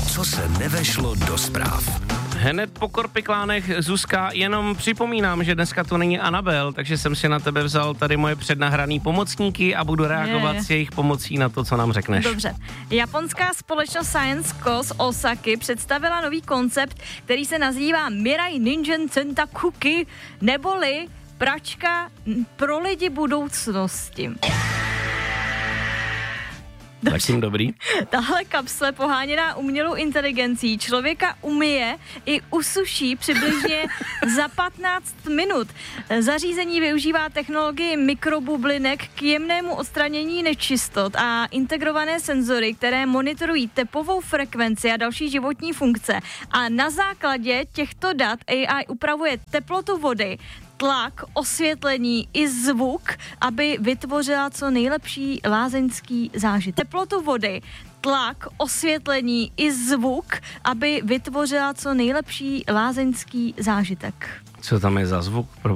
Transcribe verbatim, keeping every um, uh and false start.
co se nevešlo do zpráv. Hned po korpiklánech, Zuzka, jenom připomínám, že dneska to není Anabel, takže jsem si na tebe vzal tady moje přednahraný pomocníky a budu reagovat je. s jejich pomocí na to, co nám řekneš. Dobře. Japonská společnost Science Co z Osaky představila nový koncept, který se nazývá Mirai Ningen Centakuki, neboli pračka pro lidi budoucnosti. Zatím dobrý. Tahle kapsle poháněná umělou inteligencí člověka umyje i usuší přibližně za patnáct minut. Zařízení využívá technologii mikrobublinek k jemnému odstranění nečistot a integrované senzory, které monitorují tepovou frekvenci a další životní funkce. A na základě těchto dat A I upravuje teplotu vody, tlak, osvětlení i zvuk, aby vytvořila co nejlepší lázeňský zážitek. Teplotu vody, tlak, osvětlení i zvuk, aby vytvořila co nejlepší lázeňský zážitek. Co tam je za zvuk?